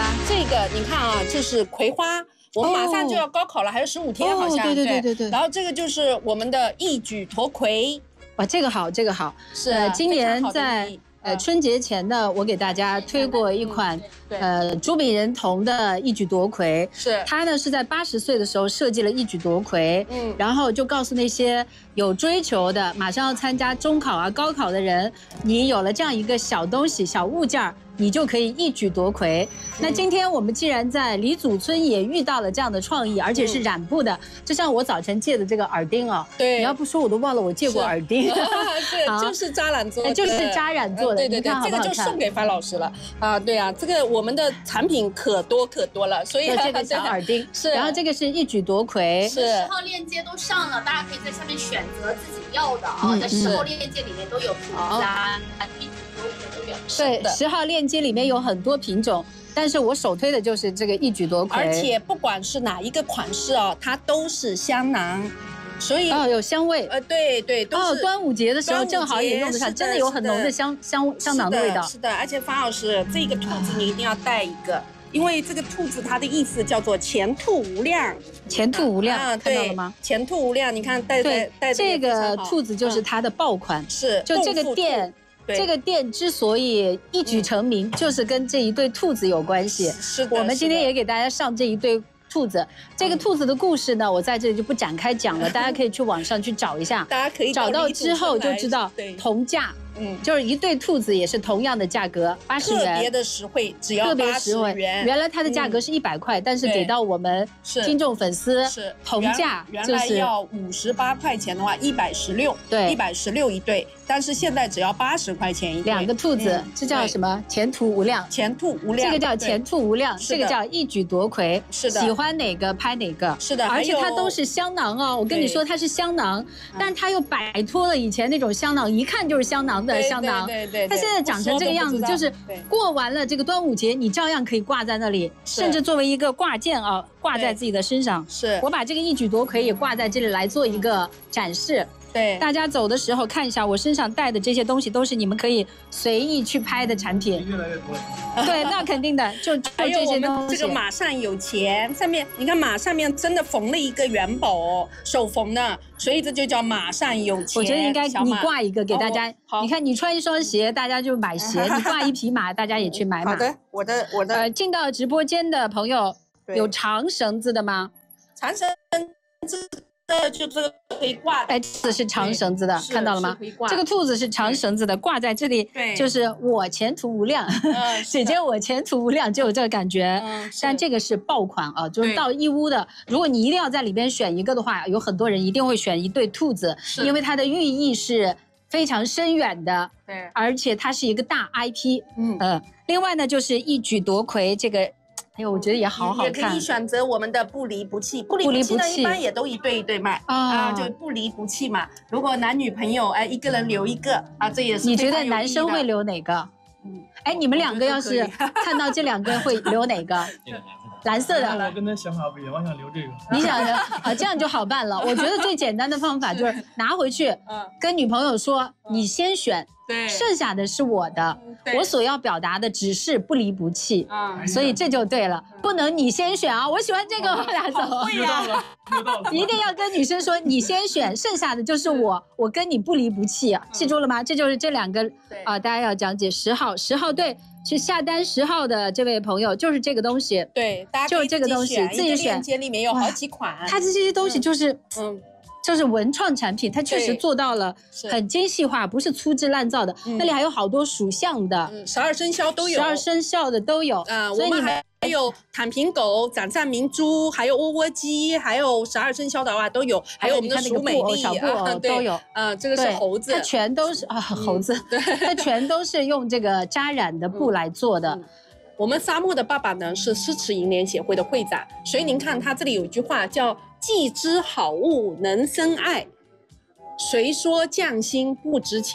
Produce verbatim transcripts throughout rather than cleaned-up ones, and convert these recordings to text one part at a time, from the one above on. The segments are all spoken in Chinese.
这个你看啊，就是葵花。 我们马上就要高考了，还有十五天，好像、 哦、对对对对对。 然后这个就是我们的一举夺魁， 哇，这个好，这个好。 是、 呃，今年在呃春节前呢，我给大家推过一款、嗯、呃朱炳仁铜的一举夺魁。 是。 他呢是在八十岁的时候设计了一举夺魁，嗯，然后就告诉那些有追求的、马上要参加中考啊、高考的人，你有了这样一个小东西、小物件儿。 你就可以一举夺魁。那今天我们既然在李祖村也遇到了这样的创意，而且是染布的，就像我早晨借的这个耳钉啊，对，你要不说我都忘了我借过耳钉。 是，就是扎染做的， 就是扎染做的。 对对对，这个就送给樊老师了啊。对啊，这个我们的产品可多可多了，所以这个小耳钉是，然后这个是一举夺魁， 是十号链接都上了，大家可以在下面选择自己要的啊，在十号链接里面都有图啊。 对，十号链接里面有很多品种，但是我首推的就是这个一举夺魁， 而且不管是哪一个款式哦，它都是香囊，所以哦有香味， 呃对对，都哦端午节的时候正好也用得上，真的有很浓的香香香囊的味道。 是的，而且樊老师这个兔子你一定要带一个。 因为这个兔子它的意思叫做前途无量， 前途无量，啊、看到了吗？ 前途无量，你看带带带这个兔子就是它的爆款， 是就这个店。 这个店之所以一举成名，就是跟这一对兔子有关系。 是的， 我们今天也给大家上这一对兔子。这个兔子的故事呢，我在这里就不展开讲了，大家可以去网上去找一下。 大家可以找到之后就知道同价，嗯，就是一对兔子也是同样的价格，八十元， 特别的实惠，只要八十元。 原来它的价格是一百块，但是给到我们听众粉丝是同价， 原来要五十八块钱的话，一百十六，对，一百十六一对。 但是现在只要八十块钱一对， 两个兔子，这叫什么？前途无量， 前途无量， 这个叫前途无量，这个叫一举夺魁。 是的， 喜欢哪个拍哪个。 是的， 而且它都是香囊哦。我跟你说，它是香囊，但是它又摆脱了以前那种香囊，一看就是香囊的香囊。 对对。 它现在长成这个样子，就是过完了这个端午节，你照样可以挂在那里，甚至作为一个挂件啊，挂在自己的身上。 是。我把这个一举夺魁也挂在这里来做一个展示。 对， 大家走的时候看一下，我身上带的这些东西都是你们可以随意去拍的产品。 越来越多。 对，那肯定的，就就这些东西。 这个马上有钱，上面你看马上面真的缝了一个元宝哦，手缝的，所以这就叫马上有钱。 我觉得应该你挂一个给大家。好，你看你穿一双鞋，大家就买鞋；你挂一匹马，大家也去买马。 好的，我的我的。 呃，进到直播间的朋友，有长绳子的吗？ 长绳子。 这就这个可以挂的， 哎，这是长绳子的，看到了吗？这个兔子是长绳子的，挂在这里，对，就是我前途无量，姐姐我前途无量，就有这个感觉。但这个是爆款啊，就是到义乌的，如果你一定要在里边选一个的话，有很多人一定会选一对兔子，因为它的寓意是非常深远的，对，而且它是一个大 I P， 嗯嗯。另外呢，就是一举夺魁这个。 哎呦，我觉得也好好看。 也可以选择我们的不离不弃，不离不弃呢，一般也都一对一对卖啊，就不离不弃嘛。如果男女朋友哎一个人留一个啊，这也是。 你觉得男生会留哪个？嗯，哎，你们两个要是看到这两个会留哪个？蓝色的。 我跟他想法不一样，我想留这个。 你想留啊，这样就好办了。我觉得最简单的方法就是拿回去，跟女朋友说，你先选。 对，剩下的是我的，我所要表达的只是不离不弃，啊，所以这就对了，不能你先选啊，我喜欢这个，我拿走， 对呀， 一定要跟女生说你先选，剩下的就是我，我跟你不离不弃啊，记住了吗？这就是这两个啊，大家要讲解十号，十号对，去下单十号的这位朋友就是这个东西， 对，大家就是这个东西，自己选， 链接里面有好几款， 它这些东西就是嗯。 就是文创产品，它确实做到了很精细化，不是粗制滥造的。那里还有好多属相的， 十二生肖都有， 十二生肖的都有。 啊，所以你们还有坦平狗、掌上明珠，还有窝窝鸡，还有十二生肖的话都有，还有我们的鼠美丽、 小布偶都有。 啊，这个是猴子， 它全都是啊猴子，它全都是用这个扎染的布来做的。 我们沙漠的爸爸呢是诗词银联协会的会长，所以您看他这里有一句话叫“既知好物能生爱，谁说匠心不值钱”。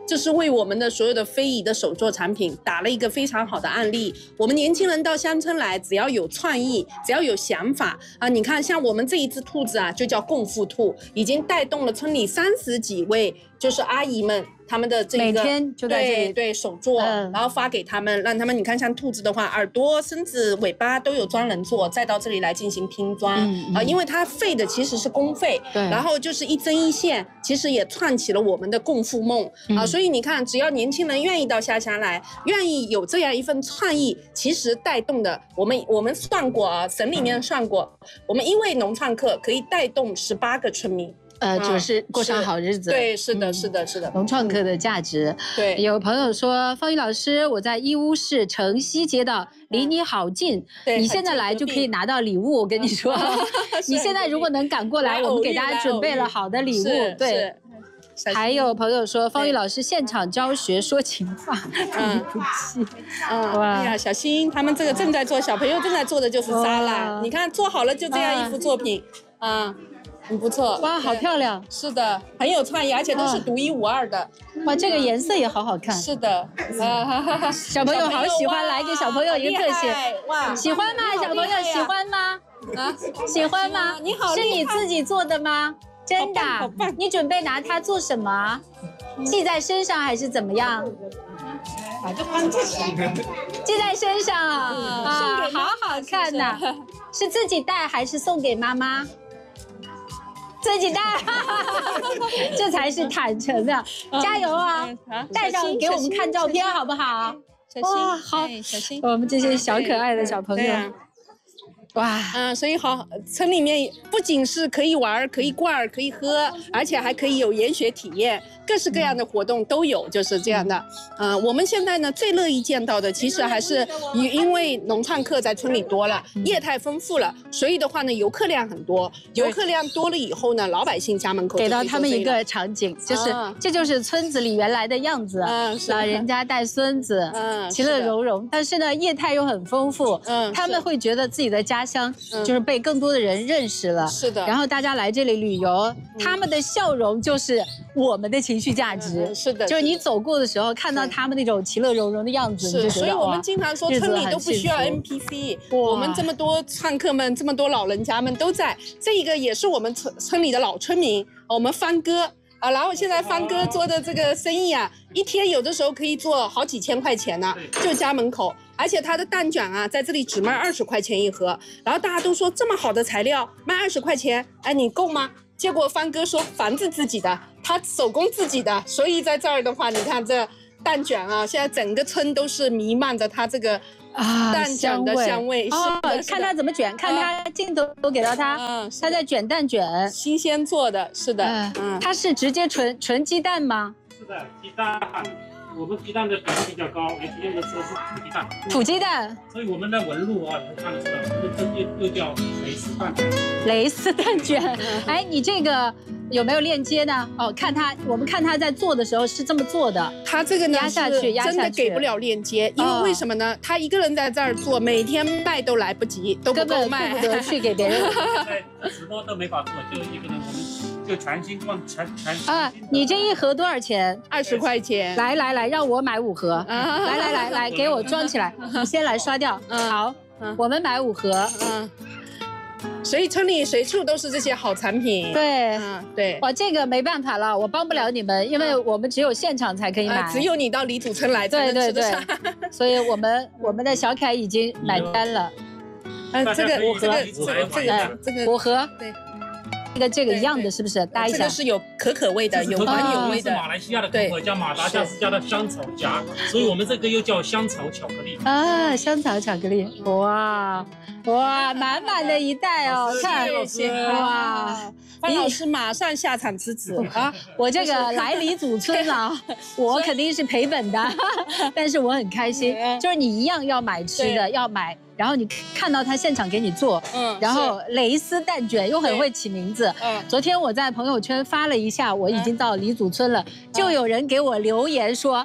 这是为我们的所有的非遗的手作产品打了一个非常好的案例。我们年轻人到乡村来，只要有创意，只要有想法啊，你看像我们这一只兔子啊，就叫共富兔，已经带动了村里三十几位就是阿姨们。他们的这个每天就在这里对对手做、嗯，然后发给他们，让他们你看像兔子的话，耳朵、身子、尾巴都有专人做，再到这里来进行拼装、嗯、啊，因为它费的其实是工费，对，然后就是一针一线，其实也串起了我们的共富梦、嗯、啊，所以你看，只要年轻人愿意到下乡来，愿意有这样一份创意，其实带动的我们我们算过啊，省里面算过，我们一位农创客可以带动十八个村民。 呃，就是过上好日子。 对，是的，是的，是的。 农创客的价值。 对， 有朋友说，方瑜老师，我在义乌市城西街道，离你好近，你现在来就可以拿到礼物。我跟你说，你现在如果能赶过来，我们给大家准备了好的礼物。对。还有朋友说，方瑜老师现场教学说情话，嗯，不气， 嗯，哎呀，小心，他们这个正在做，小朋友正在做的就是沙拉，你看做好了就这样一幅作品，啊。很不错， 哇，好漂亮！ 是的，很有创意，而且都是独一无二的。 哇，这个颜色也好好看。 是的，啊， 小朋友好喜欢，来给小朋友一个特写。哇，喜欢吗？小朋友喜欢吗？啊，喜欢吗？ 你好， 是你自己做的吗？真的？ 好棒！ 你准备拿它做什么？系在身上还是怎么样？ 啊，就放这些， 系在身上啊，啊，好好看呐！是自己戴还是送给妈妈？自己戴，这才是坦诚的，加油啊！戴上给我们看照片好不好？ 哇， 好， 小心， 我们这些小可爱的小朋友。哇， 嗯，所以好，村里面不仅是可以玩，可以逛，可以喝，而且还可以有研学体验，各式各样的活动都有，就是这样的。嗯、呃，我们现在呢最乐意见到的，其实还是因为农创客在村里多了，业态丰富了，所以的话呢，游客量很多，游客量多了以后呢，老百姓家门口给到他们一个场景，就是、啊、这就是村子里原来的样子，嗯、老人家带孙子，嗯，其乐融融，但是呢，业态又很丰富，嗯，他们会觉得自己的家乡就是被更多的人认识了， 是的， 然后大家来这里旅游，他们的笑容就是我们的情绪价值， 嗯、是的， 就是你走过的时候看到他们那种其乐融融的样子， 是，所以我们经常说村里都不需要 M P C， 我们这么多创客们，这么多老人家们都在，这一个也是我们村村里的老村民，我们帆哥。啊，然后现在帆哥做的这个生意啊，一天有的时候可以做好几千块钱呢，就家门口，而且他的蛋卷啊，在这里只卖二十块钱一盒，然后大家都说这么好的材料卖二十块钱，哎，你够吗？结果帆哥说房子自己的，他手工自己的，所以在这儿的话，你看这蛋卷啊，现在整个村都是弥漫着他这个。啊，蛋卷的香味， 哦，看他怎么卷，看他镜头都给到他，嗯，他在卷蛋卷， 新鲜做的，是的， 嗯，他是直接纯纯鸡蛋吗？ 是的，鸡蛋，我们鸡蛋的比例比较高，也用的时候是土鸡蛋。 土鸡蛋， 所以我们的纹路啊，能看得出来，我们这又又叫蕾丝蛋卷。 蕾丝蛋卷，哎，你这个。有没有链接呢？哦，看他，我们看他在做的时候是这么做的。 他这个呢， 压下去，压下去， 真的给不了链接，因为为什么呢？他一个人在这儿做，每天卖都来不及，都不够卖， 根本顾不得去给别人。 对，直播都没法做，就一个人，我们就全新逛全全。 啊，你这一盒多少钱？ 二十块钱。 来来来，让我买五盒。来来来来，给我装起来。你先来刷掉。好，我们买五盒。嗯。 所以村里随处都是这些好产品。 对， 嗯，对。 哇，这个没办法了，我帮不了你们，因为我们只有现场才可以买， 呃、只有你到李祖村来才能吃得上。 对对对，所以我们我们的小凯已经买单了。 嗯、呃，这个五盒，这个这个这个五盒， 对。 这个这个一样的，是不是？搭一下。 这个是有可可味的，有黄油味的。 是马来西亚的可可加马达加斯加的香草荚，所以我们这个又叫香草巧克力。 啊，香草巧克力，哇哇，满满的一袋哦，看，哇， 范老师马上下场辞职啊！ 我这个来李祖村啊，我肯定是赔本的，但是我很开心，就是你一样要买吃的，要买。然后你看到他现场给你做，嗯，然后蕾丝蛋卷又很会起名字，嗯，昨天我在朋友圈发了一下，我已经到李祖村了，就有人给我留言说，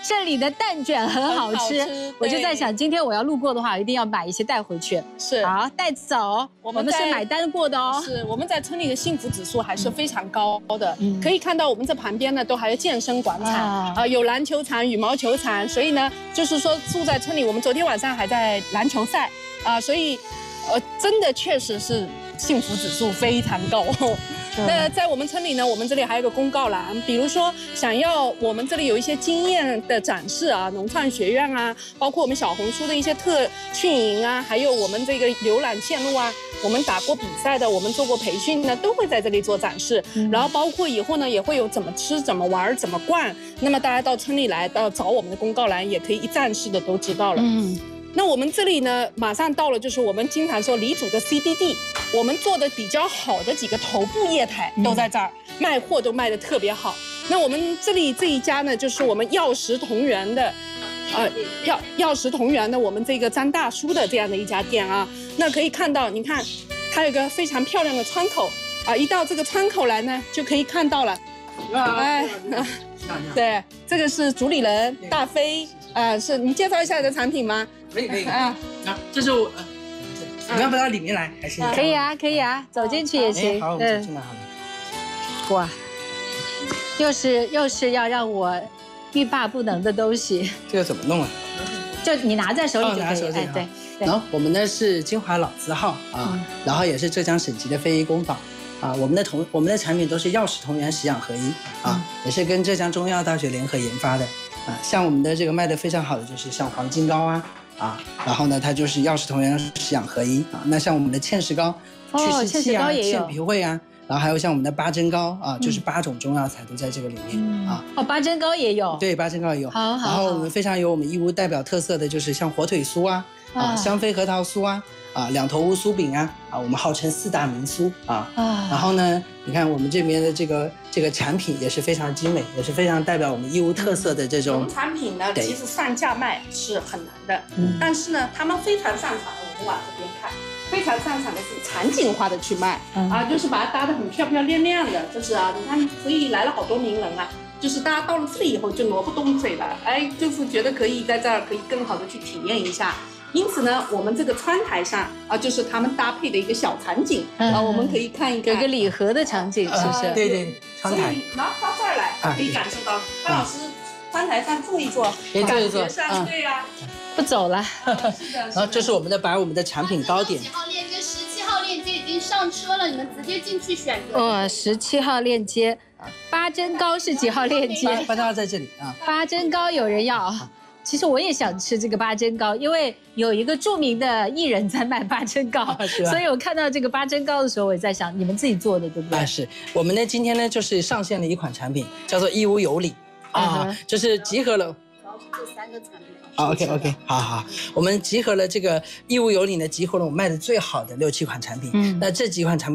这里的蛋卷很好吃， 很好吃我就在想，今天我要路过的话，一定要买一些带回去。 是， 好带走。我们是买单过的哦。 是，我们在村里的幸福指数还是非常高的。嗯，可以看到我们这旁边呢都还有健身广场啊、呃，有篮球场、羽毛球场，所以呢，就是说住在村里，我们昨天晚上还在篮球赛啊、呃，所以，呃，真的确实是幸福指数非常高。那在我们村里呢，我们这里还有个公告栏，比如说想要我们这里有一些经验的展示啊，农创学院啊，包括我们小红书的一些特训营啊，还有我们这个浏览线路啊，我们打过比赛的，我们做过培训呢，都会在这里做展示。嗯、然后包括以后呢，也会有怎么吃、怎么玩、怎么逛。那么大家到村里来，到找我们的公告栏，也可以一站式的都知道了。嗯。那我们这里呢，马上到了，就是我们经常说黎族的 C B D， 我们做的比较好的几个头部业态都在这儿，嗯、卖货都卖得特别好。那我们这里这一家呢，就是我们药食同源的，呃，药药食同源的我们这个张大叔的这样的一家店啊。那可以看到，你看，它有一个非常漂亮的窗口啊，一到这个窗口来呢，就可以看到了。哎，对，这个是主理人大飞，啊，是你介绍一下你的产品吗？ 可以可以啊啊，这是我，你要不到里面来还是？ 可以啊可以啊，走进去也行。 好，我们走进来好了。 哇，又是又是要让我欲罢不能的东西。 这个怎么弄啊？ 就你拿在手里就可以。哎，对。 然后我们呢是金华老字号啊，然后也是浙江省级的非遗工坊啊。我们的同我们的产品都是药食同源、食养合一啊，也是跟浙江中医药大学联合研发的啊。像我们的这个卖的非常好的就是像黄金膏啊。啊，然后呢，它就是药食同源、食养合一啊。那像我们的芡实膏、祛湿气啊、健脾胃啊，然后还有像我们的八珍膏啊，就是八种中药材都在这个里面啊。 哦，八珍膏也有。 对，八珍膏也有。 好好。 然后我们非常有我们义乌代表特色的就是像火腿酥啊，啊，香妃核桃酥啊，啊，两头乌酥饼啊，啊，我们号称四大名酥啊。啊。然后呢，你看我们这边的这个这个产品也是非常精美，也是非常代表我们义乌特色的这种。 农产品呢，其实上架卖是很难的，嗯、但是呢，他们非常擅长的，我们往这边看，非常擅长的是场景化的去卖，嗯、啊，就是把它搭得很漂漂亮亮的，就是啊，你看，所以来了好多名人啊。就是大家到了这里以后就挪不动腿了，哎，就是觉得可以在这儿可以更好的去体验一下。因此呢，我们这个窗台上啊，就是他们搭配的一个小场景、嗯、啊，我们可以看一看， 有个礼盒的场景，是不是？ 呃、对对，窗台。 然后到这儿来，可以感受到潘老师窗台上坐一坐，感觉上对呀， 不走了。 然后这是我们的把我们的产品糕点。 几号链接？十七号链接已经上车了，你们直接进去选择。 哦，十七号链接。八珍糕是几号链接？ 八珍糕在这里啊。 八珍糕有人要，其实我也想吃这个八珍糕，因为有一个著名的艺人在卖八珍糕，所以我看到这个八珍糕的时候，我也在想，你们自己做的对不对？ 啊，是我们呢今天呢就是上线了一款产品，叫做义乌有礼啊，就是集合了。 这三个产品。 好 ，OK OK， 好好，我们集合了这个义乌有礼呢，集合了我们卖的最好的六七款产品。嗯，那这几款产品。